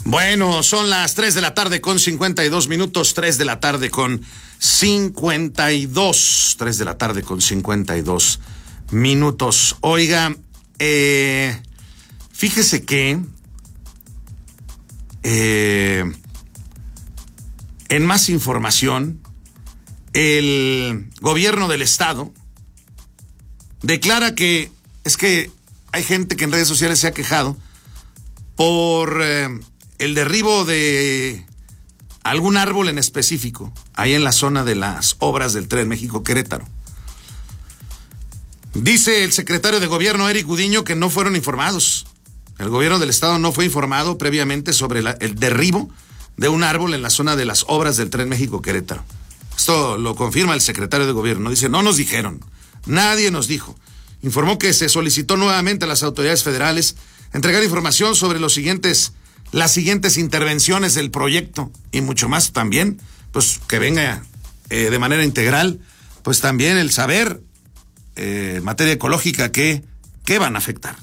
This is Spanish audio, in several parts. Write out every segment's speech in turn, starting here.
Bueno, son las 3 de la tarde con 52 minutos, 3 de la tarde con 52, 3 de la tarde con 52 minutos. Oiga, fíjese que en más información, el gobierno del estado declara que es que hay gente que en redes sociales se ha quejado por el derribo de algún árbol en específico, ahí en la zona de las obras del Tren México-Querétaro. Dice el secretario de Gobierno, Eric Gudiño, que no fueron informados. El gobierno del estado no fue informado previamente sobre el derribo de un árbol en la zona de las obras del Tren México-Querétaro. Esto lo confirma el secretario de Gobierno. Dice, no nos dijeron, nadie nos dijo. Informó que se solicitó nuevamente a las autoridades federales entregar información sobre las siguientes intervenciones del proyecto y mucho más también, pues que venga de manera integral, pues también el saber en materia ecológica qué van a afectar.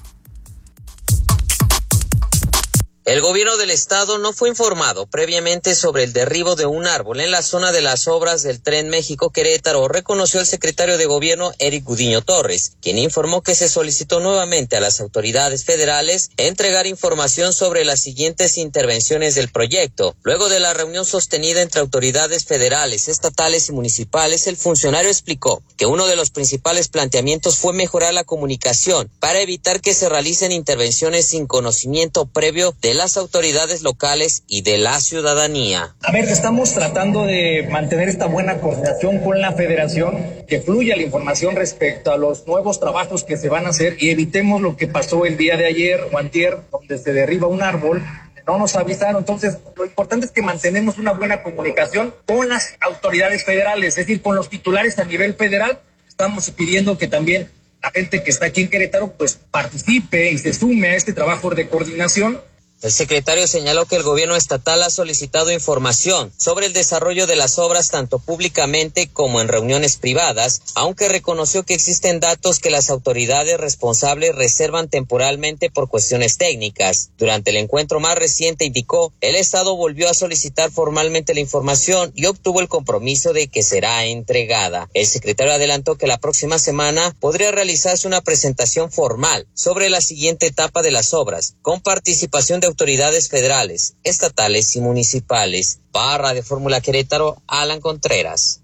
El gobierno del estado no fue informado previamente sobre el derribo de un árbol en la zona de las obras del Tren México-Querétaro, reconoció el secretario de Gobierno, Eric Gudiño Torres, quien informó que se solicitó nuevamente a las autoridades federales entregar información sobre las siguientes intervenciones del proyecto. Luego de la reunión sostenida entre autoridades federales, estatales y municipales, el funcionario explicó que uno de los principales planteamientos fue mejorar la comunicación para evitar que se realicen intervenciones sin conocimiento previo de las autoridades locales y de la ciudadanía. A ver, estamos tratando de mantener esta buena coordinación con la federación, que fluya la información respecto a los nuevos trabajos que se van a hacer y evitemos lo que pasó el día de ayer o antier, donde se derriba un árbol. No nos avisaron. Entonces, lo importante es que mantenemos una buena comunicación con las autoridades federales, es decir, con los titulares a nivel federal. Estamos pidiendo que también la gente que está aquí en Querétaro pues participe y se sume a este trabajo de coordinación. El secretario señaló que el gobierno estatal ha solicitado información sobre el desarrollo de las obras tanto públicamente como en reuniones privadas, aunque reconoció que existen datos que las autoridades responsables reservan temporalmente por cuestiones técnicas. Durante el encuentro más reciente, indicó, el estado volvió a solicitar formalmente la información y obtuvo el compromiso de que será entregada. El secretario adelantó que la próxima semana podría realizarse una presentación formal sobre la siguiente etapa de las obras, con participación de autoridades federales, estatales y municipales. Para Radio Fórmula Querétaro, Alan Contreras.